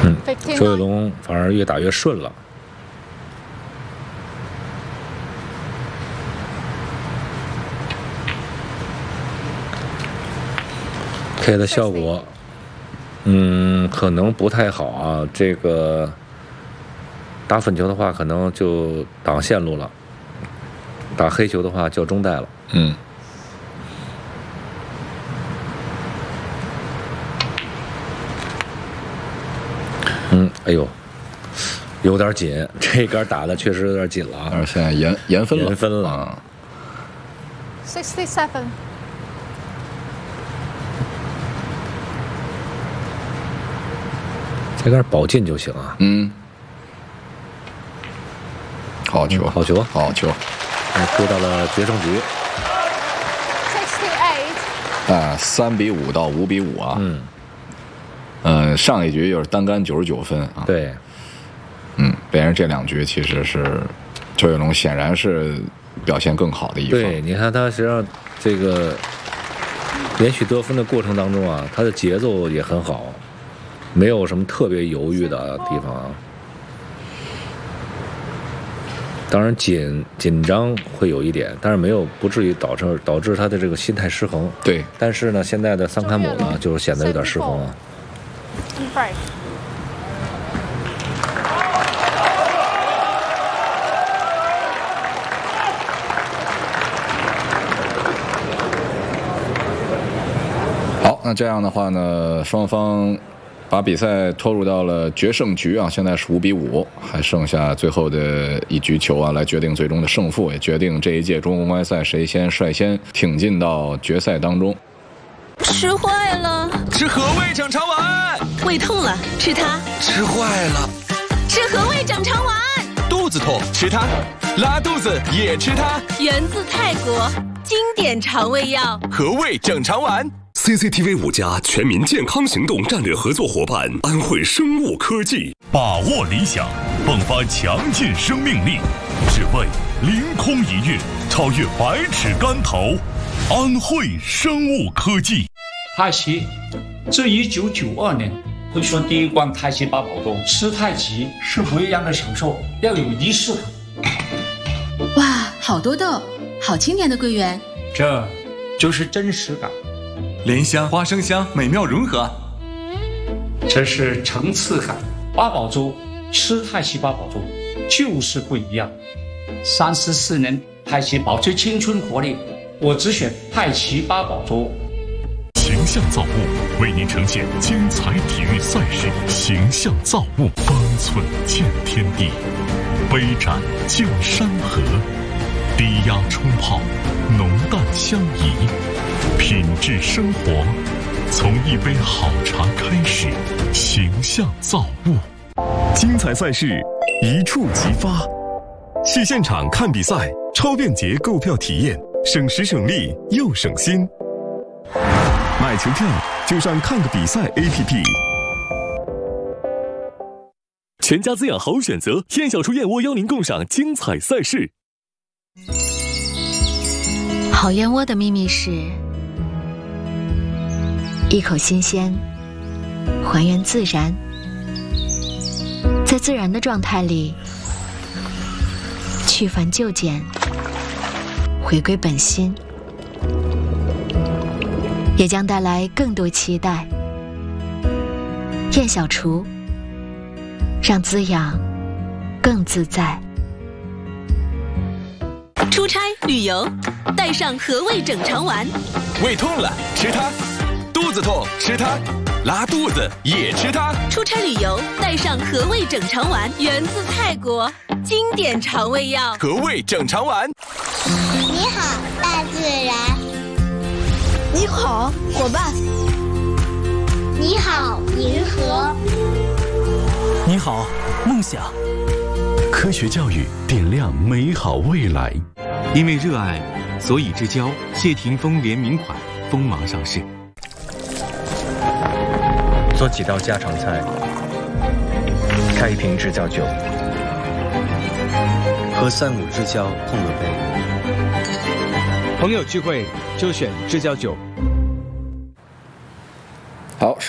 周伟龙反而越打越顺了。K 的效果，可能不太好啊。这个打粉球的话，可能就挡线路了；打黑球的话，就中带了。哎呦，有点紧，这杆打的确实有点紧了啊。 但是现在延分了， 延分了。 67。 这杆保进就行啊。 好球， 好球， 好球！ 追到了决胜局。 3-5到5-5啊。上一局又是单杆99分啊。 对。 别人这2局其实是周伟龙显然是表现更好的一方。 对，你看他实际上这个连续得分的过程当中啊，他的节奏也很好，没有什么特别犹豫的地方啊。当然紧张会有一点，但是不至于导致他的这个心态失衡。 对， 但是呢，现在的桑坎姆呢，就显得有点失衡啊。 好，那这样的话呢，双方把比赛拖入到了决胜局啊，现在是5-5，还剩下最后的一局球啊，来决定最终的胜负，也决定这一届中国公开赛谁先率先挺进到决赛当中。 吃坏了， 吃和味整肠丸。 胃痛了，吃它。 吃坏了， 吃和味整肠丸。 肚子痛，吃它。拉肚子也吃它。 源自泰国，经典肠胃药。 和味整肠丸。 CCTV 5家全民健康行动战略合作伙伴安慧生物科技， 把握理想，迸发强劲生命力，只为凌空一跃，超越百尺竿头。安慧生物科技。 太极，自1992年推出第一罐太极8宝粥，吃太极是不一样的享受，要有仪式感。 哇，好多豆，好清甜的桂圆， 这就是真实感。 莲香、花生香美妙融合， 这是层次感。八宝粥，吃太极八宝粥就是不一样。34年太极保持青春活力，我只选太极八宝粥。 形象造物为您呈现精彩体育赛事，形象造物，方寸见天地，杯盏见山河，低压冲泡，浓淡相宜。品质生活，从一杯好茶开始。形象造物， 精彩赛事一触即发，去现场看比赛，超便捷购票体验，省时省力又省心。买球票就上看个比赛 APP。全家滋养好选择，燕小厨燕窝邀您共赏精彩赛事。 好燕窝的秘密是一口新鲜，还原自然，在自然的状态里去繁就简，回归本心，也将带来更多期待。燕小厨，让滋养更自在。 出差旅游，带上和味整肠丸。 胃痛了吃它，肚子痛吃它，拉肚子也吃它。 出差旅游，带上和味整肠丸，源自泰国，经典肠胃药。 和味整肠丸。 你好，大自然。 你好，伙伴。 你好，银河。 你好，梦想。 科学教育点亮美好未来。 因为热爱，所以之交谢霆锋联名款锋芒上市。 做几道家常菜，开一瓶制酵酒，和3-5之交碰个杯。朋友聚会就选制酵酒。 好。